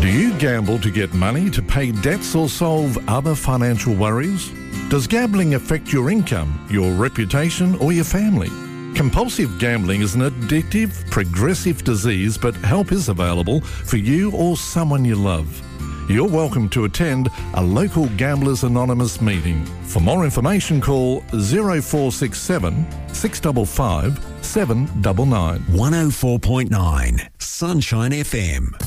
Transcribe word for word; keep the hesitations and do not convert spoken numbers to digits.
Do you gamble to get money to pay debts or solve other financial worries? Does gambling affect your income, your reputation, or your family? Compulsive gambling is an addictive, progressive disease, but help is available for you or someone you love. You're welcome to attend a local Gamblers Anonymous meeting. For more information, call zero four six seven, six five five, seven nine nine. one oh four point nine Sunshine F M.